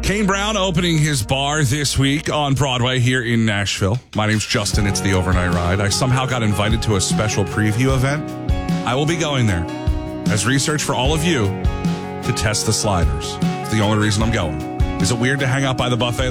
Kane Brown opening his bar this week on Broadway here in Nashville. My name's Justin. It's the Overnight Ride. I somehow got invited to a special preview event. I will be going there as research for all of you to test the sliders. It's the only reason I'm going. Is it weird to hang out by the buffet,